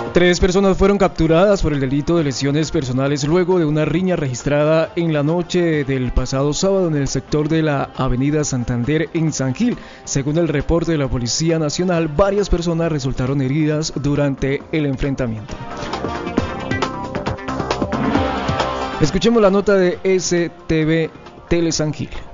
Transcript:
Tres personas fueron capturadas por el delito de lesiones personales luego de una riña registrada en la noche del pasado sábado en el sector de la Avenida Santander en San Gil. Según el reporte de la Policía Nacional, varias personas resultaron heridas durante el enfrentamiento. Escuchemos la nota de STV Tele San Gil.